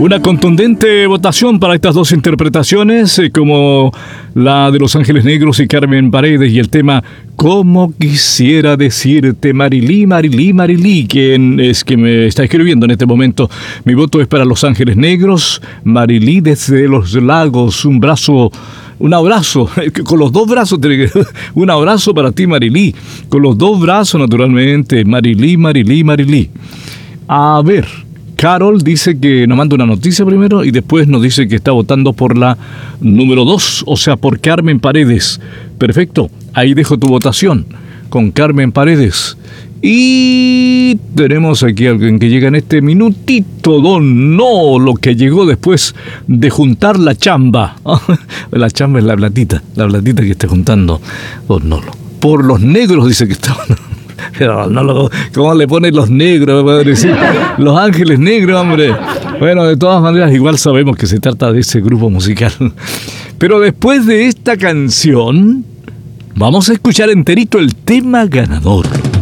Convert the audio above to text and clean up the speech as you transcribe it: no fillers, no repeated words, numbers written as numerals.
Una contundente votación para estas dos interpretaciones, como la de Los Ángeles Negros y Carmen Paredes, y el tema "Cómo quisiera decirte, Marilí, Marilí, Marilí", quien es que me está escribiendo en este momento. Mi voto es para Los Ángeles Negros, Marilí desde Los Lagos, un abrazo, con los dos brazos, un abrazo para ti, Marilí, con los dos brazos, naturalmente, Marilí, Marilí, Marilí. A ver, Carol dice que nos manda una noticia primero y después nos dice que está votando por la número 2, o sea, por Carmen Paredes. Perfecto, ahí dejo tu votación con Carmen Paredes. Y tenemos aquí a alguien que llega en este minutito, don No, lo que llegó después de juntar la chamba. La chamba es la platita que esté juntando don Nolo. Por los negros dice que está. Pero no, ¿cómo le ponen los negros? Los Ángeles Negros, hombre. Bueno, de todas maneras, igual sabemos que se trata de ese grupo musical. Pero después de esta canción, vamos a escuchar enterito el tema ganador.